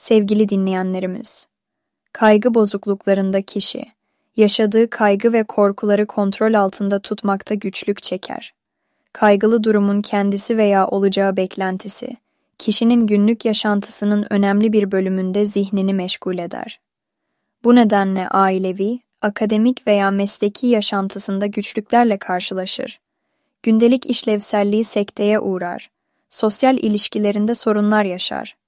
Sevgili dinleyenlerimiz, kaygı bozukluklarında kişi, yaşadığı kaygı ve korkuları kontrol altında tutmakta güçlük çeker. Kaygılı durumun kendisi veya olacağı beklentisi, kişinin günlük yaşantısının önemli bir bölümünde zihnini meşgul eder. Bu nedenle ailevi, akademik veya mesleki yaşantısında güçlüklerle karşılaşır. Gündelik işlevselliği sekteye uğrar, sosyal ilişkilerinde sorunlar yaşar